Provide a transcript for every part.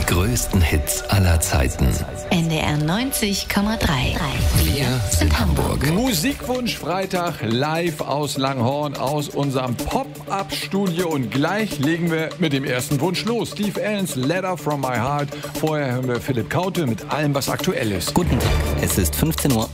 größten Hits aller Zeiten. NDR 90,3. Wir sind Hamburg. Musikwunsch Freitag live aus Langhorn, aus unserem Pop-Up-Studio. Und gleich legen wir mit dem ersten Wunsch los. Steve Allens Letter from My Heart. Vorher hören wir Philipp Kaute mit allem, was aktuell ist. Guten Tag, es ist 15 Uhr.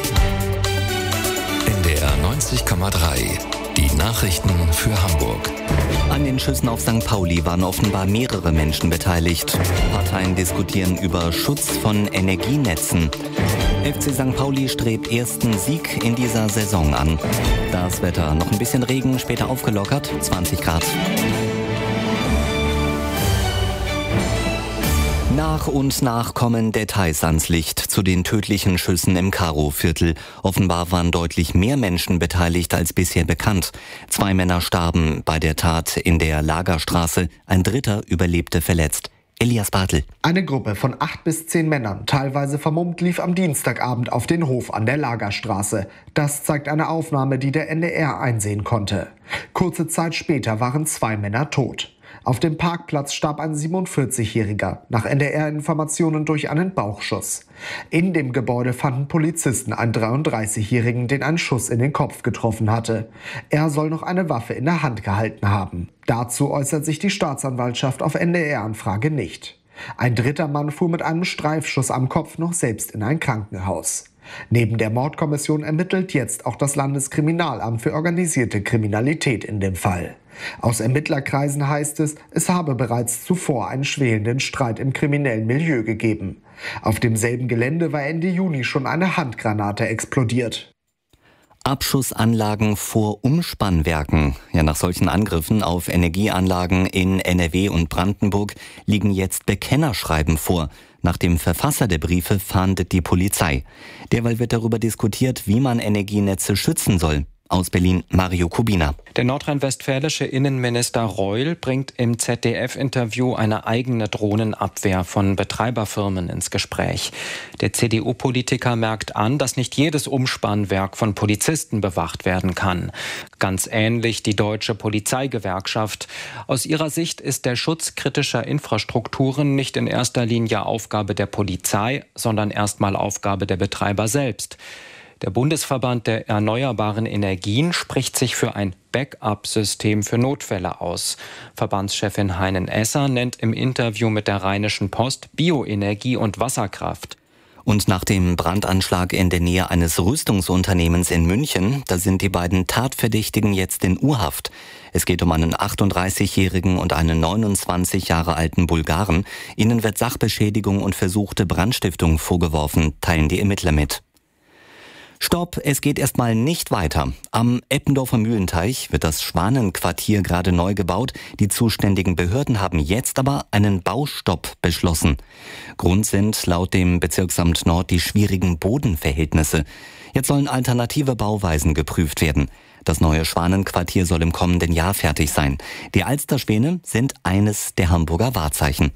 NDR 90,3. Die Nachrichten für Hamburg. An den Schüssen auf St. Pauli waren offenbar mehrere Menschen beteiligt. Parteien diskutieren über Schutz von Energienetzen. FC St. Pauli strebt ersten Sieg in dieser Saison an. Das Wetter, noch ein bisschen Regen, später aufgelockert, 20 Grad. Nach und nach kommen Details ans Licht zu den tödlichen Schüssen im Karo-Viertel. Offenbar waren deutlich mehr Menschen beteiligt als bisher bekannt. 2 Männer starben bei der Tat in der Lagerstraße, ein dritter überlebte verletzt. Elias Bartel. Eine Gruppe von 8 bis 10 Männern, teilweise vermummt, lief am Dienstagabend auf den Hof an der Lagerstraße. Das zeigt eine Aufnahme, die der NDR einsehen konnte. Kurze Zeit später waren 2 Männer tot. Auf dem Parkplatz starb ein 47-Jähriger, nach NDR-Informationen durch einen Bauchschuss. In dem Gebäude fanden Polizisten einen 33-Jährigen, den ein Schuss in den Kopf getroffen hatte. Er soll noch eine Waffe in der Hand gehalten haben. Dazu äußert sich die Staatsanwaltschaft auf NDR-Anfrage nicht. Ein dritter Mann fuhr mit einem Streifschuss am Kopf noch selbst in ein Krankenhaus. Neben der Mordkommission ermittelt jetzt auch das Landeskriminalamt für organisierte Kriminalität in dem Fall. Aus Ermittlerkreisen heißt es, es habe bereits zuvor einen schwelenden Streit im kriminellen Milieu gegeben. Auf demselben Gelände war Ende Juni schon eine Handgranate explodiert. Abschussanlagen vor Umspannwerken. Ja, nach solchen Angriffen auf Energieanlagen in NRW und Brandenburg liegen jetzt Bekennerschreiben vor. Nach dem Verfasser der Briefe fahndet die Polizei. Derweil wird darüber diskutiert, wie man Energienetze schützen soll. Aus Berlin, Mario Kubina. Der nordrhein-westfälische Innenminister Reul bringt im ZDF-Interview eine eigene Drohnenabwehr von Betreiberfirmen ins Gespräch. Der CDU-Politiker merkt an, dass nicht jedes Umspannwerk von Polizisten bewacht werden kann. Ganz ähnlich die Deutsche Polizeigewerkschaft. Aus ihrer Sicht ist der Schutz kritischer Infrastrukturen nicht in erster Linie Aufgabe der Polizei, sondern erstmal Aufgabe der Betreiber selbst. Der Bundesverband der erneuerbaren Energien spricht sich für ein Backup-System für Notfälle aus. Verbandschefin Heinen Esser nennt im Interview mit der Rheinischen Post Bioenergie und Wasserkraft. Und nach dem Brandanschlag in der Nähe eines Rüstungsunternehmens in München, da sind die beiden Tatverdächtigen jetzt in U-Haft. Es geht um einen 38-jährigen und einen 29 Jahre alten Bulgaren. Ihnen wird Sachbeschädigung und versuchte Brandstiftung vorgeworfen, teilen die Ermittler mit. Stopp, es geht erstmal nicht weiter. Am Eppendorfer Mühlenteich wird das Schwanenquartier gerade neu gebaut. Die zuständigen Behörden haben jetzt aber einen Baustopp beschlossen. Grund sind laut dem Bezirksamt Nord die schwierigen Bodenverhältnisse. Jetzt sollen alternative Bauweisen geprüft werden. Das neue Schwanenquartier soll im kommenden Jahr fertig sein. Die Alsterschwäne sind eines der Hamburger Wahrzeichen.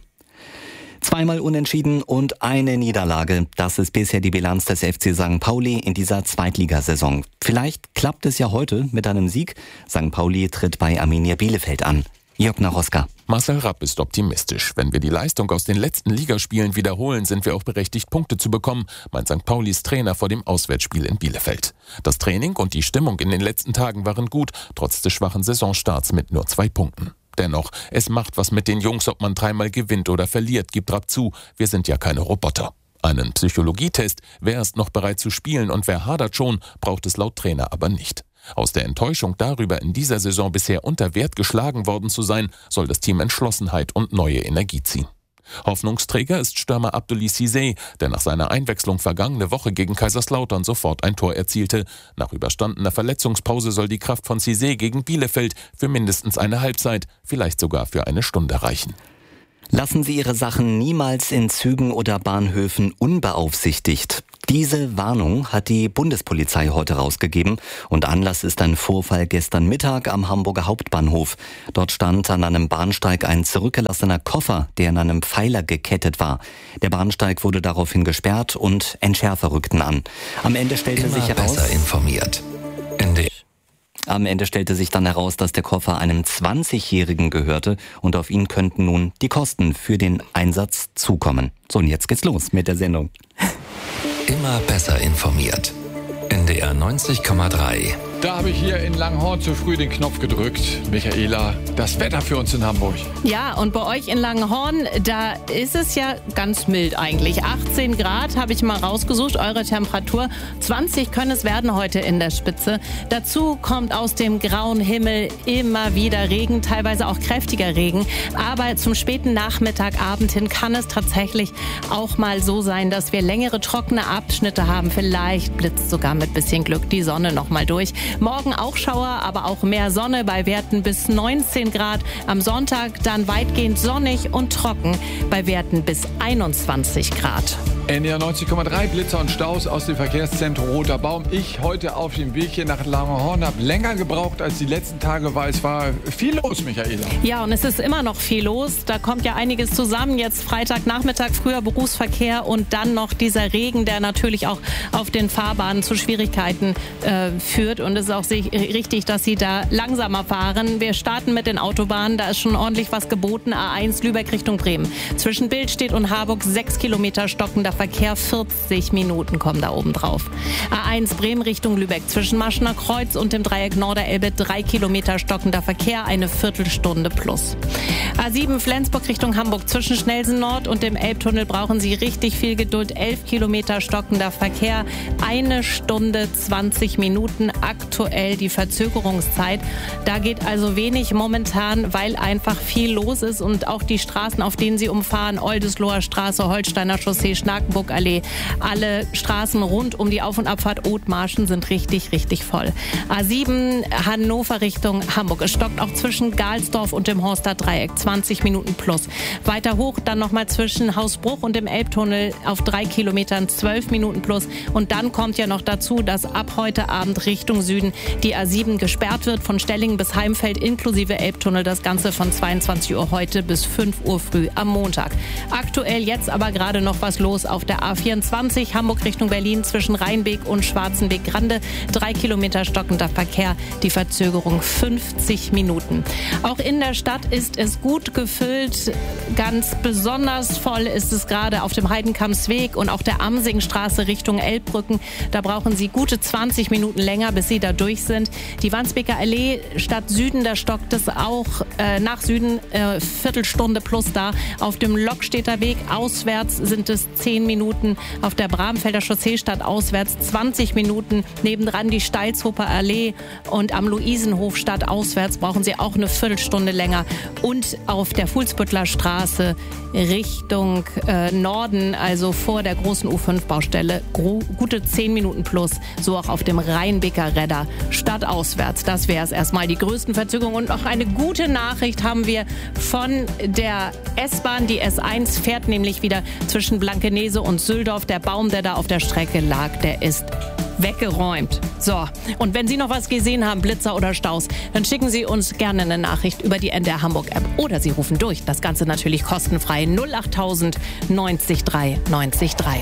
2-mal unentschieden und eine Niederlage. Das ist bisher die Bilanz des FC St. Pauli in dieser Zweitligasaison. Vielleicht klappt es ja heute mit einem Sieg. St. Pauli tritt bei Arminia Bielefeld an. Jörg Naroska. Marcel Rapp ist optimistisch. Wenn wir die Leistung aus den letzten Ligaspielen wiederholen, sind wir auch berechtigt, Punkte zu bekommen, meint St. Paulis Trainer vor dem Auswärtsspiel in Bielefeld. Das Training und die Stimmung in den letzten Tagen waren gut, trotz des schwachen Saisonstarts mit nur 2 Punkten. Dennoch, es macht was mit den Jungs, ob man 3-mal gewinnt oder verliert, gibt Rapp zu. Wir sind ja keine Roboter. Einen Psychologietest, wer ist noch bereit zu spielen und wer hadert schon, braucht es laut Trainer aber nicht. Aus der Enttäuschung darüber, in dieser Saison bisher unter Wert geschlagen worden zu sein, soll das Team Entschlossenheit und neue Energie ziehen. Hoffnungsträger ist Stürmer Abdoulaye Cissé, der nach seiner Einwechslung vergangene Woche gegen Kaiserslautern sofort ein Tor erzielte. Nach überstandener Verletzungspause soll die Kraft von Cissé gegen Bielefeld für mindestens eine Halbzeit, vielleicht sogar für eine Stunde reichen. Lassen Sie Ihre Sachen niemals in Zügen oder Bahnhöfen unbeaufsichtigt. Diese Warnung hat die Bundespolizei heute rausgegeben und Anlass ist ein Vorfall gestern Mittag am Hamburger Hauptbahnhof. Dort stand an einem Bahnsteig ein zurückgelassener Koffer, der an einem Pfeiler gekettet war. Der Bahnsteig wurde daraufhin gesperrt und Entschärfer rückten an. Am Ende stellte sich heraus, besser informiert. Am Ende stellte sich dann heraus, dass der Koffer einem 20-Jährigen gehörte und auf ihn könnten nun die Kosten für den Einsatz zukommen. So, und jetzt geht's los mit der Sendung. Immer besser informiert. NDR 90,3. Da habe ich hier in Langenhorn zu früh den Knopf gedrückt. Michaela, das Wetter für uns in Hamburg. Ja, und bei euch in Langenhorn, da ist es ja ganz mild eigentlich. 18 Grad habe ich mal rausgesucht, eure Temperatur. 20 können es werden heute in der Spitze. Dazu kommt aus dem grauen Himmel immer wieder Regen, teilweise auch kräftiger Regen. Aber zum späten Nachmittag, Abend hin kann es tatsächlich auch mal so sein, dass wir längere trockene Abschnitte haben. Vielleicht blitzt sogar mit bisschen Glück die Sonne noch mal durch. Morgen auch Schauer, aber auch mehr Sonne bei Werten bis 19 Grad. Am Sonntag dann weitgehend sonnig und trocken bei Werten bis 21 Grad. NDR 90,3, Blitzer und Staus aus dem Verkehrszentrum Roter Baum. Ich heute auf dem Weg hier nach Langenhorn habe länger gebraucht als die letzten Tage, weil es war viel los, Michaela. Ja, und es ist immer noch viel los. Da kommt ja einiges zusammen. Jetzt Freitagnachmittag, früher Berufsverkehr und dann noch dieser Regen, der natürlich auch auf den Fahrbahnen zu Schwierigkeiten führt. Und es ist auch richtig, dass Sie da langsamer fahren. Wir starten mit den Autobahnen. Da ist schon ordentlich was geboten. A1 Lübeck Richtung Bremen. Zwischen Billstedt und Harburg 6 Kilometer stockender Verkehr, 40 Minuten kommen da oben drauf. A1 Bremen Richtung Lübeck. Zwischen Maschener Kreuz und dem Dreieck Norderelbe 3 Kilometer stockender Verkehr, eine Viertelstunde plus. A7 Flensburg Richtung Hamburg. Zwischen Schnellsen Nord und dem Elbtunnel brauchen Sie richtig viel Geduld. 11 Kilometer stockender Verkehr, 1 Stunde 20 Minuten aktuell die Verzögerungszeit. Da geht also wenig momentan, weil einfach viel los ist und auch die Straßen, auf denen Sie umfahren, Oldesloher Straße, Holsteiner Chaussee, Schnakenburgallee, alle Straßen rund um die Auf- und Abfahrt Othmarschen sind richtig, richtig voll. A7 Hannover Richtung Hamburg. Es stockt auch zwischen Galsdorf und dem Horster Dreieck, 20 Minuten plus. Weiter hoch dann nochmal zwischen Hausbruch und dem Elbtunnel auf 3 Kilometern, 12 Minuten plus. Und dann kommt ja noch dazu, dass ab heute Abend Richtung Süden die A7 gesperrt wird, von Stellingen bis Heimfeld inklusive Elbtunnel. Das Ganze von 22 Uhr heute bis 5 Uhr früh am Montag. Aktuell jetzt aber gerade noch was los auf der A24 Hamburg Richtung Berlin zwischen Rheinbeek und Schwarzenbeek-Grande. 3 Kilometer stockender Verkehr, die Verzögerung 50 Minuten. Auch in der Stadt ist es gut gefüllt. Ganz besonders voll ist es gerade auf dem Heidenkampsweg und auch der Amsingstraße Richtung Elbbrücken. Da brauchen Sie gute 20 Minuten länger, bis Sie da durch sind. Die Wandsbeker Allee Stadt Süden, da stockt es auch nach Süden Viertelstunde plus da. Auf dem Lokstädter Weg auswärts sind es 10 Minuten. Auf der Bramfelder Chaussee statt auswärts 20 Minuten. Nebendran die Steilshofer Allee und am Luisenhof statt auswärts brauchen Sie auch eine Viertelstunde länger. Und auf der Fuhlsbüttler Straße Richtung Norden, also vor der großen U5-Baustelle, gute 10 Minuten plus. So auch auf dem Rheinbeker Redder statt auswärts. Das wäre es erstmal, die größten Verzögerungen. Und noch eine gute Nachricht haben wir von der S-Bahn. Die S1 fährt nämlich wieder zwischen Blankenese und Süldorf. Der Baum, der da auf der Strecke lag, der ist weggeräumt. So, und wenn Sie noch was gesehen haben, Blitzer oder Staus, dann schicken Sie uns gerne eine Nachricht über die NDR Hamburg App oder Sie rufen durch. Das Ganze natürlich kostenfrei 08000 90 3 90 3.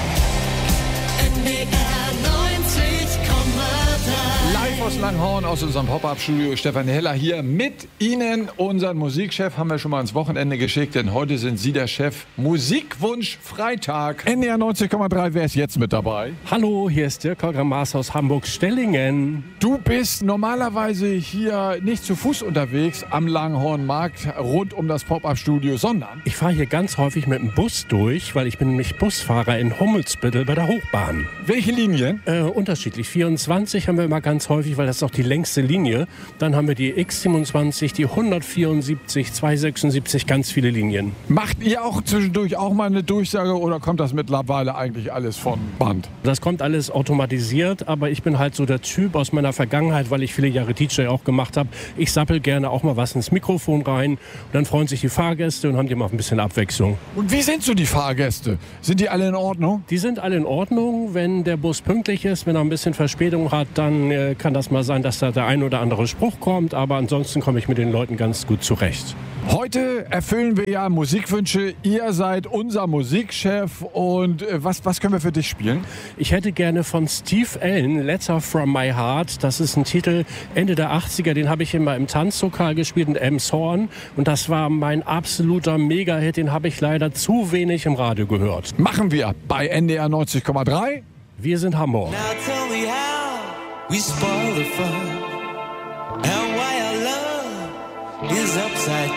Live aus Langenhorn, aus unserem Pop-Up-Studio. Stefan Heller hier mit Ihnen. Unseren Musikchef haben wir schon mal ins Wochenende geschickt, denn heute sind Sie der Chef. Musikwunsch Freitag. NDR 90,3, wer ist jetzt mit dabei? Hallo, hier ist Dirk Holger Maas aus Hamburg-Stellingen. Du bist normalerweise hier nicht zu Fuß unterwegs am Langenhornmarkt rund um das Pop-Up-Studio, sondern... Ich fahre hier ganz häufig mit dem Bus durch, weil ich bin nämlich Busfahrer in Hummelsbüttel bei der Hochbahn. Welche Linien? Unterschiedlich. 24 haben wir immer ganz häufig, weil das ist auch die längste Linie. Dann haben wir die X27, die 174, 276, ganz viele Linien. Macht ihr auch zwischendurch auch mal eine Durchsage oder kommt das mittlerweile eigentlich alles von Band? Das kommt alles automatisiert, aber ich bin halt so der Typ aus meiner Vergangenheit, weil ich viele Jahre DJ auch gemacht habe. Ich sappel gerne auch mal was ins Mikrofon rein und dann freuen sich die Fahrgäste und haben die mal ein bisschen Abwechslung. Und wie sind so die Fahrgäste? Sind die alle in Ordnung? Die sind alle in Ordnung. Wenn der Bus pünktlich ist, wenn er ein bisschen Verspätung hat, dann kann das mal sein, dass da der ein oder andere Spruch kommt, aber ansonsten komme ich mit den Leuten ganz gut zurecht. Heute erfüllen wir ja Musikwünsche. Ihr seid unser Musikchef. Und was können wir für dich spielen? Ich hätte gerne von Steve Allen Letter from My Heart. Das ist ein Titel Ende der 80er. Den habe ich immer im Tanzlokal gespielt in Elmshorn. Und das war mein absoluter Mega-Hit. Den habe ich leider zu wenig im Radio gehört. Machen wir bei NDR 90,3. Wir sind Hamburg. Now tell me how we spoil the fun and why our love is upside